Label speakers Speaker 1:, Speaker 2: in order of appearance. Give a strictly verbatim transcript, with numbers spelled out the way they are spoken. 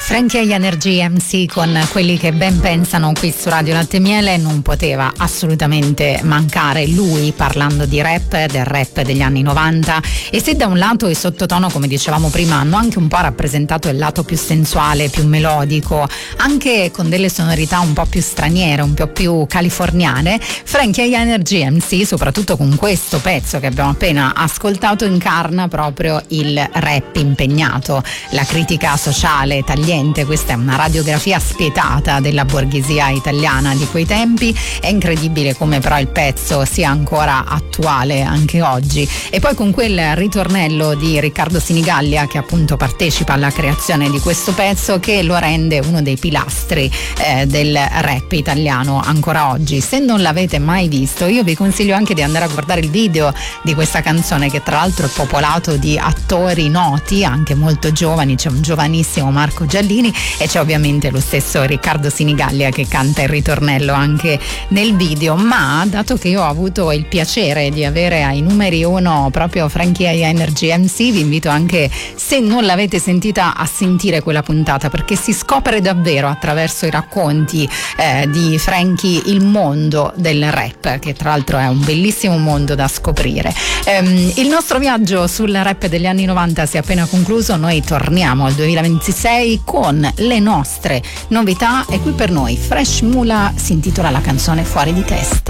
Speaker 1: Frankie e Energy M C con Quelli che ben pensano qui su Radio Latte e Miele. Non poteva assolutamente mancare lui parlando di rap, del rap degli anni novanta, e se da un lato i Sottotono, come dicevamo prima, hanno anche un po' rappresentato il lato più sensuale, più melodico, anche con delle sonorità un po' più straniere, un po' più californiane, Frankie e Energy M C, soprattutto con questo pezzo che abbiamo appena ascoltato, incarna proprio il rap impegnato, la critica sociale tagliente. Questa è una radiografia spietata della borghesia italiana di quei tempi. È incredibile come però il pezzo sia ancora attuale anche oggi. E poi con quel ritornello di Riccardo Sinigallia, che appunto partecipa alla creazione di questo pezzo, che lo rende uno dei pilastri eh, del rap italiano ancora oggi. Se non l'avete mai visto, io vi consiglio anche di andare a guardare il video di questa canzone, che tra l'altro è popolato di attori noti, anche molto giovani. C'è un giovanissimo Marco Giallini e c'è ovviamente lo stesso Riccardo Sinigallia che canta il ritornello anche nel video. Ma dato che io ho avuto il piacere di avere ai numeri uno proprio Frankie e Energy M C, vi invito anche, se non l'avete sentita, a sentire quella puntata, perché si scopre davvero attraverso i racconti eh, di Frankie il mondo del rap, che tra l'altro è un bellissimo mondo da scoprire. Ehm, il nostro viaggio sul rap degli anni novanta si è appena concluso. Noi torniamo al duemilaventisei con le nostre novità, e qui per noi Fresh Mula si intitola la canzone Fuori di testa.